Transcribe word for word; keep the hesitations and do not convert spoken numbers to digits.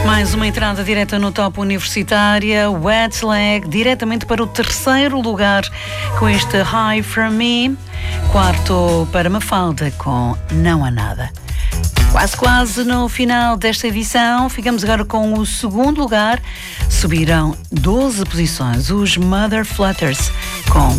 Mais uma entrada direta no top universitária, Wetlag, diretamente para o terceiro lugar com este High From Me. Quarto para Mafalda com Não Há Nada. Quase, quase no final desta edição, ficamos agora com o segundo lugar. Subiram doze posições os Mother Flutters com